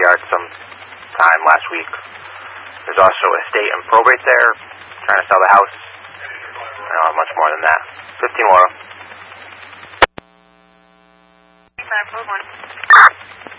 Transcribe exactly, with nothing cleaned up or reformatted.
backyard some time last week. There's also estate and probate there, trying to sell the house. I don't have much more than that. fifteen Laurel. five four one.